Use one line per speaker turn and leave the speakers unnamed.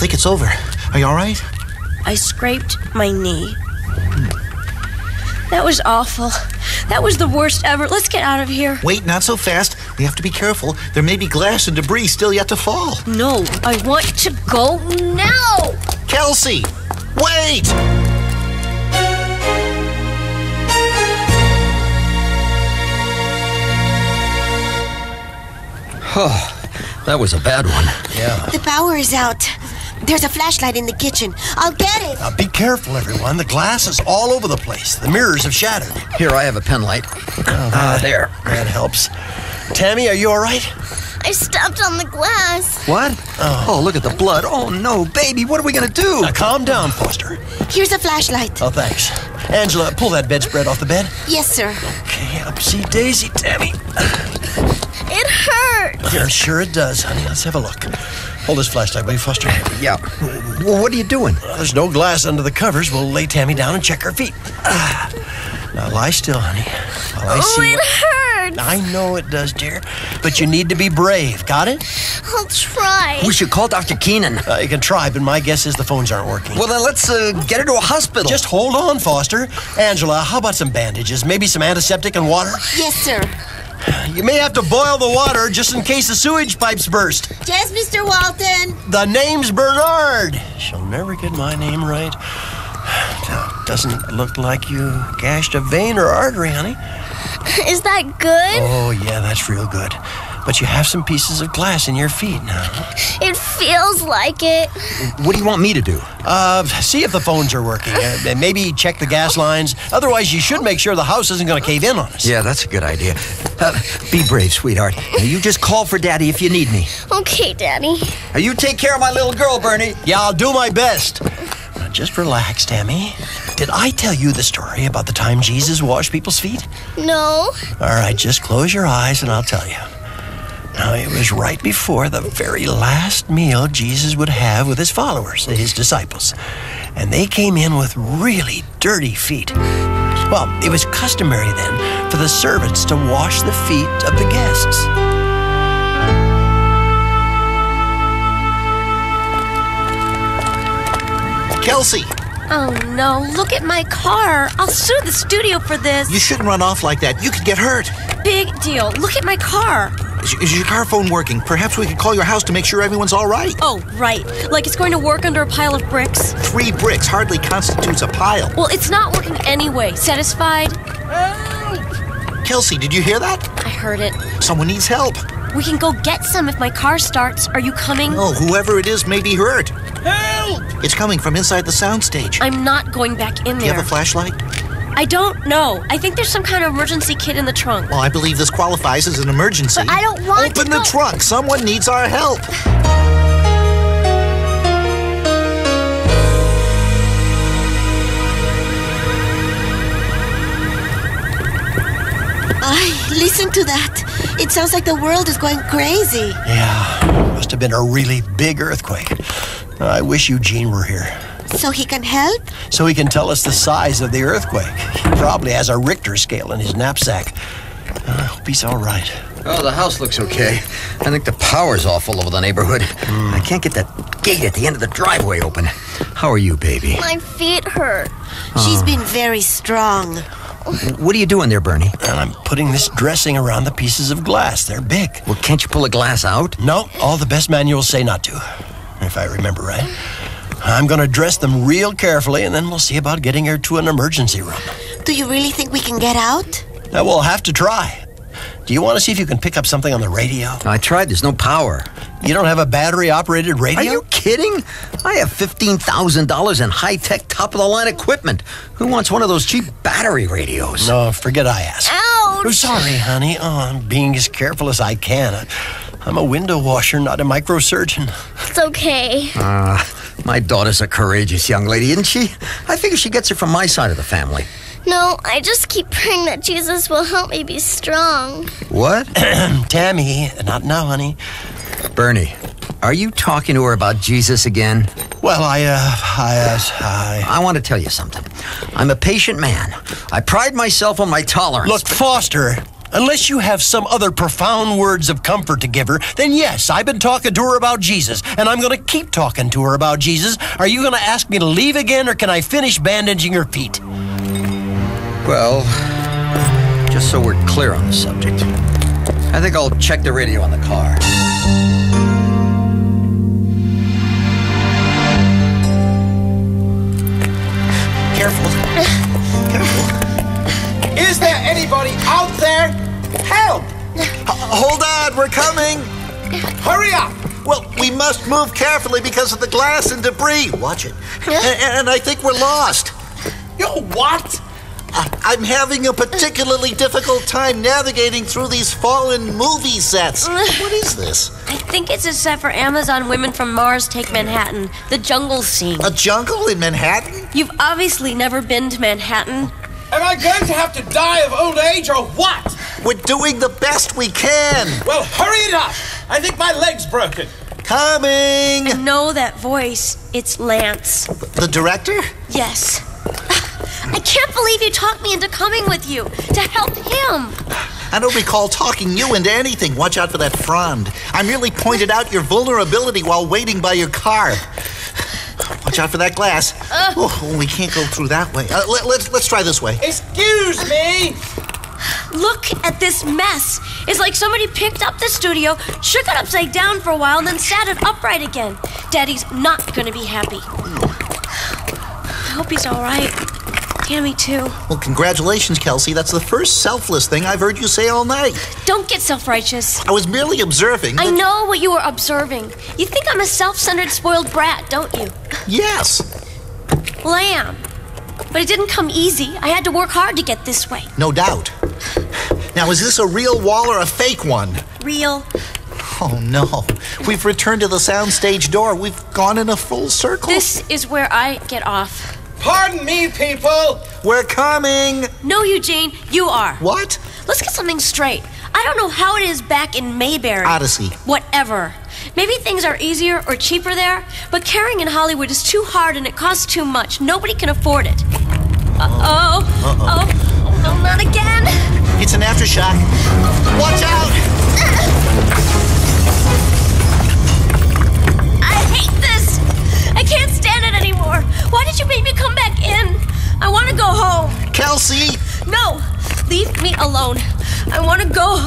think it's over. Are you all right?
I scraped my knee. That was awful. That was the worst ever. Let's get out of here.
Wait, not so fast. We have to be careful. There may be glass and debris still yet to fall.
No, I want to go now.
Kelsey, wait!
Oh, that was a bad one.
Yeah.
The power is out. There's a flashlight in the kitchen. I'll get it.
Now, be careful, everyone. The glass is all over the place. The mirrors have shattered.
Here, I have a pen light. There.
That helps. Tammy, are you all right?
I stepped on the glass.
What? Oh, look at the blood. Oh, no, baby, what are we going to do?
Now, calm down, Foster.
Here's a flashlight.
Oh, thanks. Angela, pull that bedspread off the bed.
Yes, sir.
Okay, upsy daisy, Tammy.
It hurts.
Yeah, sure it does, honey. Let's have a look. Hold this flashlight, will you, Foster?
Yeah. Well, what are you doing?
Well, there's no glass under the covers. We'll lay Tammy down and check her feet. Now, lie still, honey. While I see
it hurts.
I know it does, dear. But you need to be brave. Got it?
I'll try.
We should call Dr. Keenan.
You can try, but my guess is the phones aren't working.
Well, then let's get her to a hospital.
Just hold on, Foster. Angela, how about some bandages? Maybe some antiseptic and water?
Yes, sir.
You may have to boil the water just in case the sewage pipes burst.
Yes, Mr. Walton.
The name's Bernard. She'll never get my name right. Doesn't look like you gashed a vein or artery, honey.
Is that good?
Oh, yeah, that's real good. But you have some pieces of glass in your feet now.
It feels like it.
What do you want me to do?
See if the phones are working. Maybe check the gas lines. Otherwise, you should make sure the house isn't going to cave in on us.
Yeah, that's a good idea. Be brave, sweetheart. Now, you just call for Daddy if you need me.
Okay, Daddy.
Now, you take care of my little girl, Bernie.
Yeah, I'll do my best. Now, just relax, Tammy. Did I tell you the story about the time Jesus washed people's feet?
No.
All right, just close your eyes and I'll tell you. Now, it was right before the very last meal Jesus would have with his followers, his disciples. And they came in with really dirty feet. Well, it was customary then for the servants to wash the feet of the guests.
Kelsey,
Oh, no. Look at my car. I'll sue the studio for this.
you shouldn't run off like that. You could get hurt.
Big deal. Look at my car.
Is your car phone working? Perhaps we could call your house to make sure everyone's all right.
Oh, right. Like it's going to work under a pile of bricks.
3 bricks hardly constitutes a pile.
Well, it's not working anyway. Satisfied?
Kelsey, did you hear that?
I heard it.
Someone needs help.
We can go get some if my car starts. Are you coming?
Oh, whoever it is may be hurt. Help! It's coming from inside the soundstage.
I'm not going back in
Do you
there.
have a flashlight?
I don't know. I think there's some kind of emergency kit in the trunk.
Well, I believe this qualifies as an emergency.
But I don't want
Open
to
the trunk. Someone needs our help.
Listen to that. It sounds like the world is going crazy.
Yeah, must have been a really big earthquake. I wish Eugene were here.
So he can help?
So he can tell us the size of the earthquake. He probably has a Richter scale in his knapsack. I hope he's all right.
Oh, the house looks okay. I think the power's off all over the neighborhood. I can't get that gate at the end of the driveway open. How are you, baby?
My feet hurt.
She's been very strong.
What are you doing there, Bernie?
And I'm putting this dressing around the pieces of glass. They're big.
Well, can't you pull the glass out?
No, all the best manuals say not to, if I remember right. I'm going to dress them real carefully, and then we'll see about getting her to an emergency room.
Do you really think we can get out?
Now, we'll have to try. Do you want to see if you can pick up something on the radio?
I tried. There's no power.
You don't have a battery-operated radio?
Are you kidding? I have $15,000 in high-tech, top-of-the-line equipment. Who wants one of those cheap battery radios?
No, forget I asked.
Ouch!
Oh, sorry, honey. Oh, I'm being as careful as I can. I'm a window washer, not a microsurgeon.
It's okay.
My daughter's a courageous young lady, isn't she? I figure she gets it from my side of the family.
No, I just keep praying that Jesus will help me be strong.
What?
Tammy, not now, honey.
Bernie, are you talking to her about Jesus again?
Well, I
want to tell you something. I'm a patient man. I pride myself on my tolerance.
Look, Foster, Unless you have some other profound words of comfort to give her, then yes, I've been talking to her about Jesus, and I'm going to keep talking to her about Jesus. Are you going to ask me to leave again, or can I finish bandaging her feet?
Well, just so we're clear on the subject, I think I'll check the radio in the car.
Careful. Careful.
Is there anybody out there? Help!
Hold on, we're coming.
Hurry up!
Well, we must move carefully because of the glass and debris. Watch it. And I think we're lost.
You what?
I'm having a particularly difficult time navigating through these fallen movie sets. What is this?
I think it's a set for Amazon Women from Mars Take Manhattan, the jungle scene.
A jungle in Manhattan?
You've obviously never been to Manhattan.
Am I going to have to die of old age or what?
We're doing the best we can.
Well, hurry it up! I think my leg's broken.
Coming.
I know that voice. It's Lance.
The director?
Yes. I can't believe you talked me into coming with you to help him.
I don't recall talking you into anything. Watch out for that frond. I merely pointed out your vulnerability while waiting by your car. Watch out for that glass. Oh, we can't go through that way. Let's try this way.
Excuse me!
Look at this mess. It's like somebody picked up the studio, shook it upside down for a while, and then sat it upright again. Daddy's not going to be happy. I hope he's all right. Tammy, too.
Well, congratulations, Kelsey. That's the first selfless thing I've heard you say all night.
Don't get self-righteous.
I was merely observing.
I know what you were observing. You think I'm a self-centered, spoiled brat, don't you?
Yes.
Well, I am. But it didn't come easy. I had to work hard to get this way.
No doubt. Now, is this a real wall or a fake one?
Real.
Oh, no. We've returned to the soundstage door. We've gone in a full circle.
This is where I get off.
Pardon me, people!
We're coming.
No, Eugene, you are.
What?
Let's get something straight. I don't know how it is back in Mayberry.
Odyssey.
Whatever. Maybe things are easier or cheaper there, but carrying in Hollywood is too hard and it costs too much. Nobody can afford it. Uh-oh. Oh, no, not again.
It's an aftershock. Watch out!
I hate this. I can't stand it anymore. Why did you make me come back in? I want to go home.
Kelsey!
No, leave me alone. I want to go home.